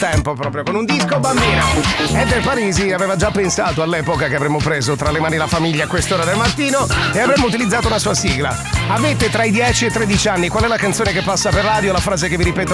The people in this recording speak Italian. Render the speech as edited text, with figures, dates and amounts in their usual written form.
tempo proprio con un disco bambino. Eder Parisi aveva già pensato all'epoca che avremmo preso tra le mani la famiglia a quest'ora del mattino e avremmo utilizzato una sua sigla. Avete tra i 10 e i 13 anni, qual è la canzone che passa per radio, la frase che vi ripeto